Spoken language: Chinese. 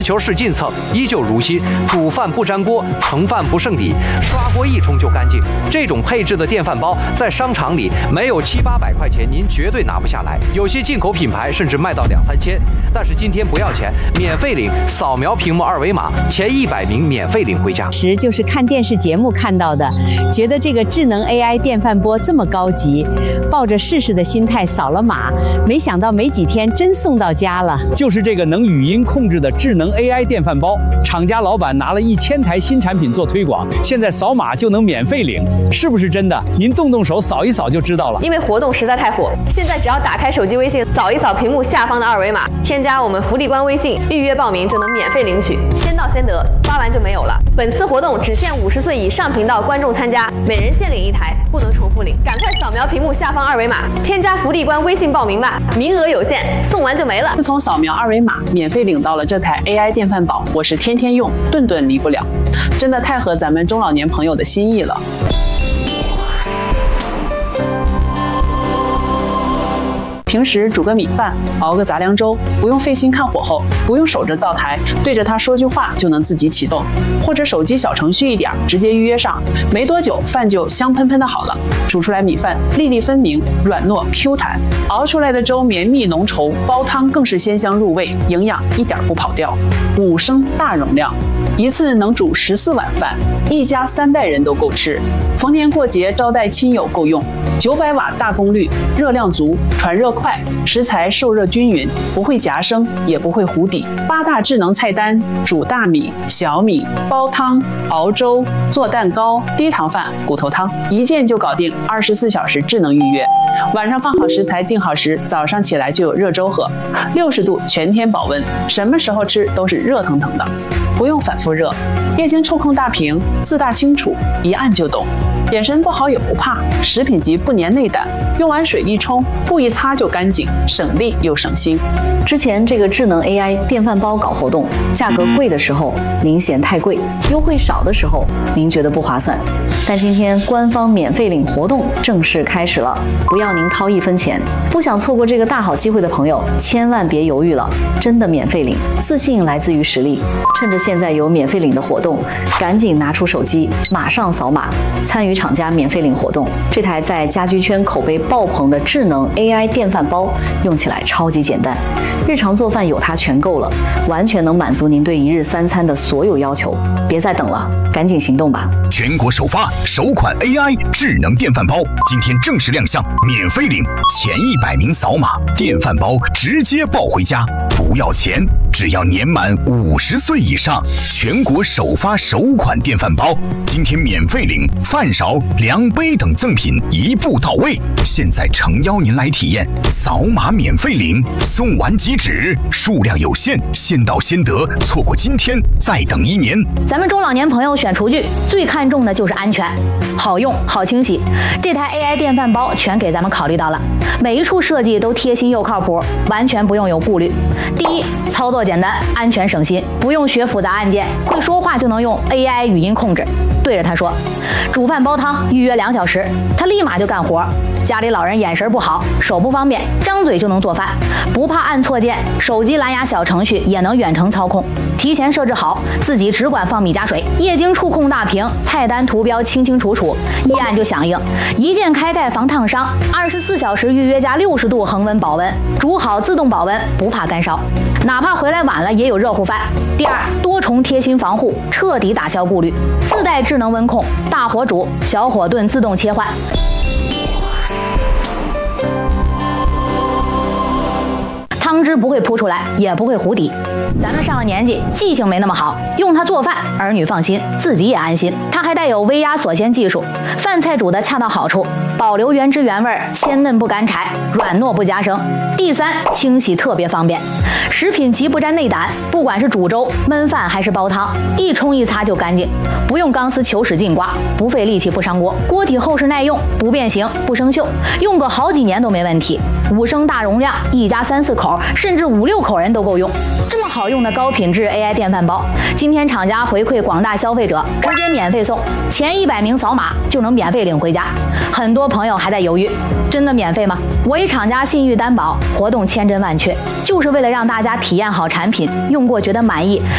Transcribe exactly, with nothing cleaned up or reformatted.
求试进测依旧如昔，煮饭不粘锅，盛饭不剩底，刷锅一冲就干净。这种配置的电饭煲在商场里没有七八百块钱，您绝对拿不下来。有些进口品牌甚至卖到两三千。但是今天不要钱，免费领，扫描屏幕二维码，前一百名免费领回家。 时就是看电视节目看到的，觉得这个智能 A I 电饭锅这么高级，抱着试试的心态扫了码，没想到没几天真送到家了。 就是这个能语音控制的智能 A I 电饭煲，厂家老板拿了一千台新产品做推广，现在扫码就能免费领，是不是真的？您动动手扫一扫就知道了。 因为活动实在太火，现在只要打开手机微信，扫一扫屏幕下方的二维码，添加我们福利官微信，预约报名就能免费领取，先到先得，发完就没有了。本次活动只限五十岁以上频道观众参加，每人限领一台，不能重复领。赶快扫描屏幕下方二维码，添加福利官微信报名吧，名额有限，送完就没了。 自从扫描二维码，免费领到了这台 A I 电饭煲，我是天天用，顿顿离不了，真的太合咱们中老年朋友的心意了。平时煮个米饭，熬个杂粮粥，不用费心看火候，不用守着灶台，对着它说句话就能自己启动，或者手机小程序一点，直接预约上，没多久饭就香喷喷的好了。煮出来米饭粒粒分明，软糯 Q 弹，熬出来的粥绵密浓稠，煲汤更是鲜香入味，营养一点不跑掉。五升大容量，一次能煮十四碗饭，一家三代人都够吃。逢年过节招待亲友够用。九百瓦大功率，热量足，传热快，食材受热均匀，不会夹生，也不会糊底。八大智能菜单：煮大米、小米、煲汤、熬粥、做蛋糕、低糖饭、骨头汤，一键就搞定，二十四小时智能预约。晚上放好食材，定好时，早上起来就有热粥喝，六十度全天保温，什么时候吃都是热腾腾的，不用反复热。液晶触控大屏，字大清楚，一按就懂。眼神不好也不怕，食品级不粘内胆，用完水一冲，布一擦就干净，省力又省心。 之前这个智能 A I 电饭煲搞活动，价格贵的时候您嫌太贵，优惠少的时候您觉得不划算。但今天官方免费领活动正式开始了，不要您掏一分钱。不想错过这个大好机会的朋友，千万别犹豫了，真的免费领，自信来自于实力。趁着现在有免费领的活动，赶紧拿出手机，马上扫码参与厂家免费领活动。这台在家居圈口碑爆棚的智能 A I 电饭煲用起来超级简单，日常做饭有它全够了，完全能满足您对一日三餐的所有要求。别再等了，赶紧行动吧！ 全国首发首款 A I 智能电饭煲，今天正式亮相，免费领，前一百名扫码，电饭煲直接抱回家，不要钱，只要年满五十岁以上。全国首发首款电饭煲，今天免费领，饭勺、量杯等赠品一步到位。现在诚邀您来体验，扫码免费领，送完即止，数量有限，先到先得，错过今天再等一年。 咱们中老年朋友选厨具最看重的就是安全，好用好清洗。这台 A I 电饭煲全给咱们考虑到了，每一处设计都贴心又靠谱，完全不用有顾虑。第一，操作简单，安全省心，不用学复杂按键，会说话就能用 A I 语音控制，对着它说煮饭煲汤预约两小时，它立马就干活。家里老人眼神不好，手不方便，张嘴就能做饭，不怕按错键，手机蓝牙小程序也能远程操控，提前设置好，自己只管放米加水，液晶触控大屏，菜单图标清清楚楚，一按就响应，一键开盖防烫伤，二十四小时预约加六十度恒温保温，煮好自动保温，不怕干烧，哪怕回来晚了也有热乎饭。第二，多重贴心防护，彻底打消顾虑，自带智能温控，大火煮，小火炖自动切换。汤汁不会扑出来，也不会糊底。咱们上了年纪，记性没那么好，用它做饭，儿女放心，自己也安心。它还带有微压锁鲜技术，饭菜煮的恰到好处，保留原汁原味，鲜嫩不干柴，软糯不夹生。第三，清洗特别方便，食品级不沾内胆，不管是煮粥、焖饭还是煲汤，一冲一擦就干净，不用钢丝球使劲刮，不费力气不伤锅，锅体厚实耐用，不变形不生锈，用个好几年都没问题。五升大容量，一家三四口甚至五六口人都够用。这么好用的高品质 A I 电饭煲，今天厂家回馈广大消费者，直接免费送，前一百名扫码就能免费领回家。很多朋友还在犹豫，真的免费吗？我以厂家信誉担保，活动千真万确，就是为了让大家体验好产品，用过觉得满意，